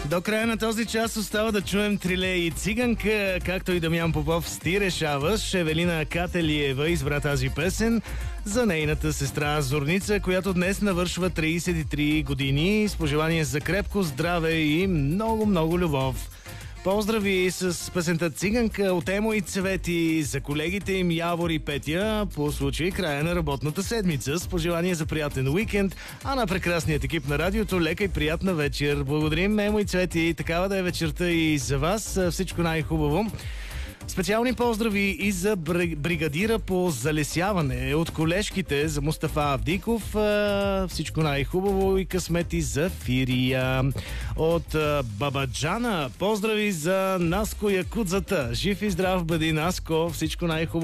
До края на този час остава да чуем Триле и Циганка, както и Дамян Попов с Ти решаваш. Евелина Кателиева избра тази песен за нейната сестра Зорница, която днес навършва 33 години с пожелание за крепко здраве и много любов. Поздрави с песента Циганка от Емо и Цвети за колегите им Явор и Петя по случай края на работната седмица с пожелание за приятен уикенд, а на прекрасният екип на радиото лека и приятна вечер. Благодарим, Емо и Цвети. Такава да е вечерта и за вас. Всичко най-хубаво. Специални поздрави и за бригадира по залесяване от колежките за Мустафа Авдиков. Всичко най-хубаво и късмети за Фирия. От Бабаджана поздрави за Наско Якудзата. Жив и здрав бъди, Наско. Всичко най-хубаво.